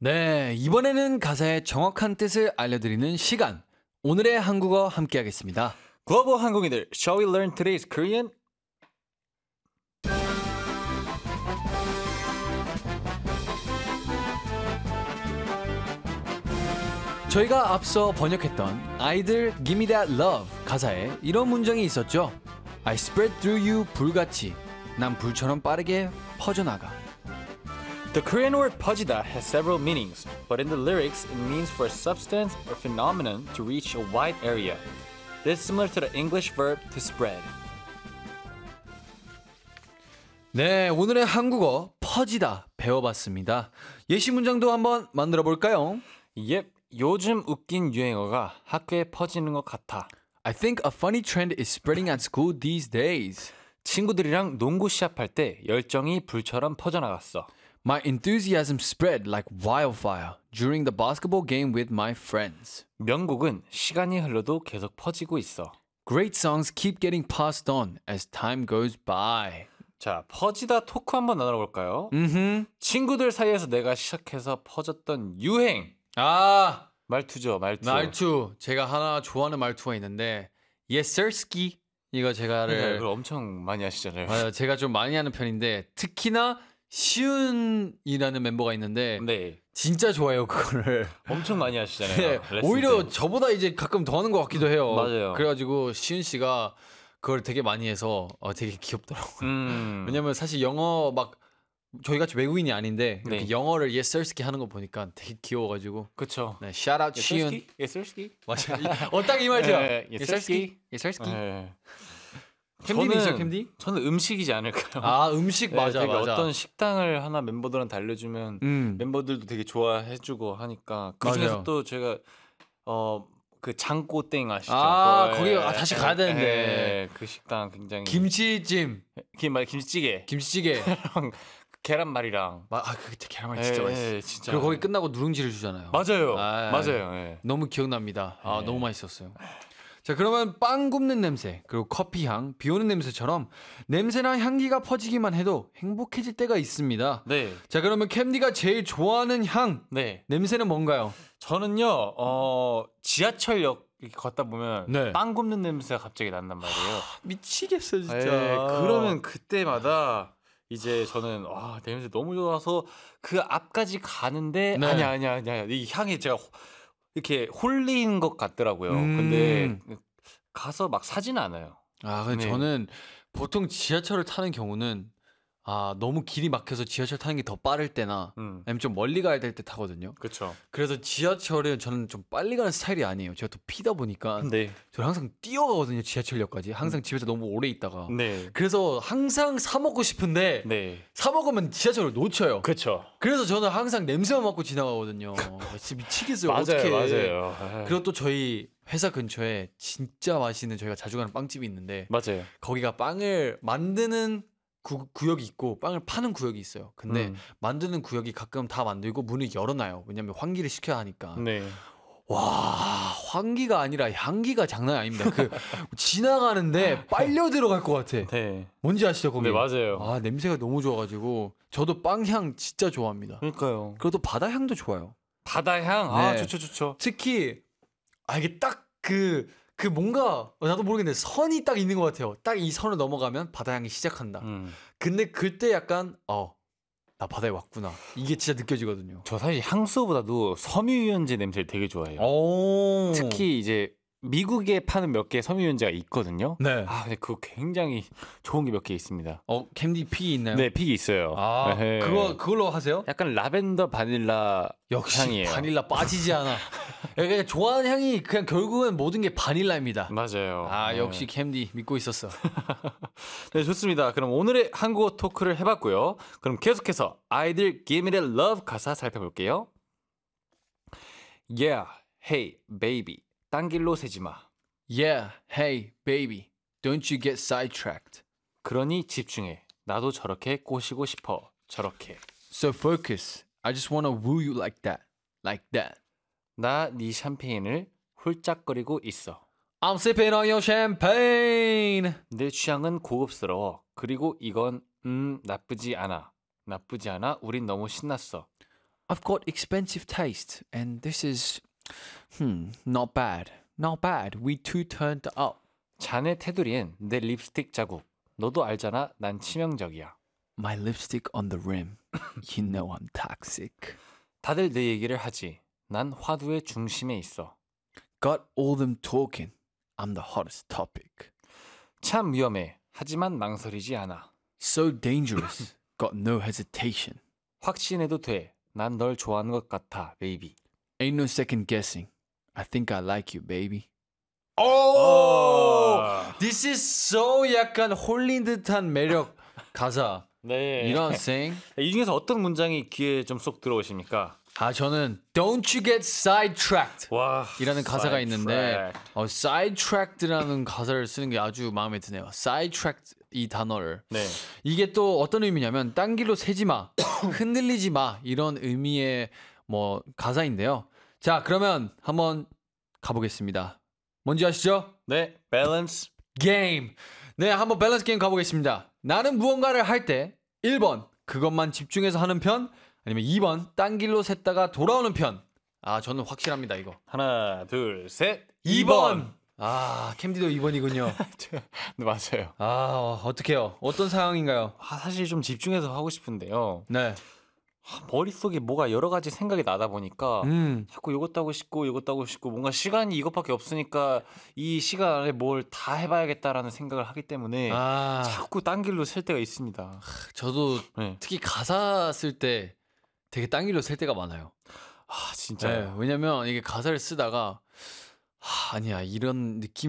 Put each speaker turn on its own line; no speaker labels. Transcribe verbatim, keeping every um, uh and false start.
네, 이번에는 가사의 정확한 뜻을 알려드리는 시간. 오늘의 한국어 함께 하겠습니다.
글로벌 한국인들, shall we learn today's Korean?
저희가 앞서 번역했던 아이들 Give me that love 가사에 이런 문장이 있었죠. I spread through you 불같이 난 불처럼 빠르게 퍼져나가.
The Korean word 퍼지다 has several meanings, but in the lyrics it means for a substance or phenomenon to reach a wide area. This is similar to the English verb to spread.
네, 오늘의 한국어 퍼지다 배워봤습니다. 예시 문장도 한번 만들어 볼까요?
Yep, 요즘 웃긴 유행어가 학교에 퍼지는 것 같아.
I think a funny trend is spreading at school these days.
친구들이랑 농구 시합할 때 열정이 불처럼 퍼져나갔어.
My enthusiasm spread like wildfire during the basketball game with my friends.
명곡은 시간이 흘러도 계속 퍼지고 있어.
Great songs keep getting passed on as time goes by.
자, 퍼지다 토크 한번 나눠볼까요?
음.
친구들 사이에서 내가 시작해서 퍼졌던 유행.
아,
말투죠, 말투.
말투. 제가 하나 좋아하는 말투가 있는데 Yes sirski 이거 제가를
네, 그걸 엄청 많이 하시잖아요.
맞아요. 제가 좀 많이 하는 편인데 특히나 시은이라는 멤버가 있는데
네,
진짜 좋아해요 그거를.
엄청 많이 하시잖아요.
네,
레슨
오히려
때.
저보다 이제 가끔 더 하는 것 같기도 해요.
맞아요.
그래가지고 시은 씨가 그걸 되게 많이 해서 어, 되게 귀엽더라고요.
음,
왜냐면 사실 영어 막 저희 같이 외국인이 아닌데 이렇게
네.
영어를 yes sirski 하는 거 보니까 되게 귀여워가지고.
그쵸.
네, shout out 시은.
예슬ski?
맞아. 어딱 이 말이야.
네,
yes sirski. yes sirski.
네.
캠디는 있어요,
저는-
캠디?
저는 음식이지 않을까요?
아 음식
네,
맞아
되게
맞아.
어떤 식당을 하나 멤버들한테 알려주면
음.
멤버들도 되게 좋아해주고 하니까 그
맞아요.
중에서 또 제가 어 그 장꼬땡 아시죠?
아,
그거,
거기
예,
아, 다시 가야 되는데.
예, 그 식당 굉장히
김치찜,
김 말 김치찌개,
김치찌개.
계란말이랑
마, 아, 그 계란말 진짜
예,
맛있어.
예, 진짜
그리고 거기 끝나고 누룽지를 주잖아요.
맞아요,
아,
맞아요. 예.
너무 기억납니다. 아,
네.
너무 맛있었어요. 자, 그러면 빵 굽는 냄새, 그리고 커피 향, 비 오는 냄새처럼 냄새나 향기가 퍼지기만 해도 행복해질 때가 있습니다.
네,
자, 그러면 캠디가 제일 좋아하는 향,
네.
냄새는 뭔가요?
저는요, 어 지하철역 이렇게 걷다 보면
네.
빵 굽는 냄새가 갑자기 난단 말이에요.
미치겠어, 진짜.
예, 그러면 그때마다 이제 저는 와 냄새 너무 좋아서 그 앞까지 가는데
네.
아니야 아니야 아니야 이 향이 제가 호- 이렇게 홀린 것 같더라고요.
음.
근데 가서 막 사지는 않아요.
아, 근데
네.
저는 보통 지하철을 타는 경우는 아, 너무 길이 막혀서 지하철 타는 게 더 빠를 때나
음,
아니면 좀 멀리 가야 될 때 타거든요.
그렇죠.
그래서 지하철은 저는 좀 빨리 가는 스타일이 아니에요. 제가 또 피다 보니까
네,
저는 항상 뛰어가거든요. 지하철역까지. 항상 집에서 너무 오래 있다가.
네,
그래서 항상 사 먹고 싶은데
네,
사 먹으면 지하철을 놓쳐요.
그렇죠.
그래서 저는 항상 냄새만 맡고 지나가거든요. 진짜 미치겠어요.
맞아요,
어떡해.
맞아요. 에이,
그리고 또 저희 회사 근처에 진짜 맛있는 저희가 자주 가는 빵집이 있는데
맞아요.
거기가 빵을 만드는 구, 구역이 있고 빵을 파는 구역이 있어요. 근데
음,
만드는 구역이 가끔 다 만들고 문을 열어놔요. 왜냐면 환기를 시켜야 하니까.
네,
와, 환기가 아니라 향기가 장난 아닙니다. 그 지나가는데 빨려 들어갈 것 같아.
네,
뭔지 아시죠, 거기?
네 맞아요.
아, 냄새가 너무 좋아가지고 저도 빵향 진짜 좋아합니다.
그러니까요.
그리고 또 바다 향도 좋아요.
바다 향, 아
네.
좋죠 좋죠.
특히 아 이게 딱 그 그 뭔가 어, 나도 모르겠는데 선이 딱 있는 것 같아요. 딱 이 선을 넘어가면 바다 향이 시작한다.
음.
근데 그때 약간 어 나 바다에 왔구나. 이게 진짜 느껴지거든요.
저 사실 향수보다도 섬유유연제 냄새를 되게 좋아해요.
오.
특히 이제 미국에 파는 몇 개 섬유유연제가 있거든요.
네.
아, 근데 그거 굉장히 좋은 게 몇 개 있습니다.
어 캠디 피 있나요?
네, 픽이 있어요.
아
에헤.
그거 그걸로 하세요?
약간 라벤더 바닐라
역시
향이에요.
바닐라 빠지지 않아. 그러니까 좋아하는 향이 그냥 결국은 모든 게 바닐라입니다.
맞아요.
아
네.
역시 캠디 믿고 있었어.
네, 좋습니다. 그럼 오늘의 한국어 토크를 해봤고요. 그럼 계속해서 아이들 Give Me That Love 가사 살펴볼게요. Yeah, hey, baby. 딴 길로 새지 마.
Yeah, hey, baby, don't you get sidetracked.
그러니 집중해. 나도 저렇게 꼬시고 싶어. 저렇게.
So focus. I just wanna woo you like that, like that.
나 네 샴페인을 홀짝거리고 있어.
I'm sipping on your champagne.
내 취향은 고급스러워. 그리고 이건 음 나쁘지 않아. 나쁘지 않아. 우린 너무 신났어.
I've got expensive taste and this is hmm, not bad. Not bad. We two turned up.
자네 테두리엔 내 립스틱 자국. 너도 알잖아. 난 치명적이야.
My lipstick on the rim. You know I'm toxic.
다들 내 얘기를 하지. 난 화두의 중심에 있어.
Got all them talking. I'm the hottest topic.
참 위험해. 하지만 망설이지 않아.
So dangerous. Got no hesitation.
확신해도 돼. 난 널 좋아하는 것 같아, 베이비.
Ain't no second guessing. I think I like you, baby.
오!
This is so 약간 홀린 듯한 매력 가사.
네.
You know what I'm saying?
이 중에서 어떤 문장이 귀에 좀 쏙 들어오십니까?
아 저는 Don't you get sidetracked
와,
이라는 가사가 있는데
sidetracked.
어, sidetracked라는 가사를 쓰는 게 아주 마음에 드네요. sidetracked 이 단어를.
네.
이게 또 어떤 의미냐면 딴 길로 새지 마, 흔들리지 마 이런 의미의 뭐 가사인데요. 자 그러면 한번 가보겠습니다. 뭔지 아시죠?
네, balance.
게임. 네, 한번 밸런스 게임 가보겠습니다. 나는 무언가를 할 때 일 번 그것만 집중해서 하는 편 아니면 이 번 딴 길로 샜다가 돌아오는 편. 아 저는 확실합니다 이거.
하나, 둘, 셋.
이 번. 아 캠디도 이 번이군요.
네, 맞아요.
아 어떡해요? 어떤 상황인가요?
아, 사실 좀 집중해서 하고 싶은데요.
네.
아, 머릿속에 뭐가 여러 가지 생각이 나다 보니까
음.
자꾸 이것도 하고 싶고 이것도 하고 싶고 뭔가 시간이 이것밖에 없으니까 이 시간 안에 뭘 다 해봐야겠다라는 생각을 하기 때문에
아
자꾸 딴 길로 셀 때가 있습니다.
저도
네.
특히 가사 쓸 때 되게 딴 길로 셀 때가 많아요.
아 진짜.
네, 왜냐면 이게 가사를 쓰다가 아, 아니야 이런 느낌.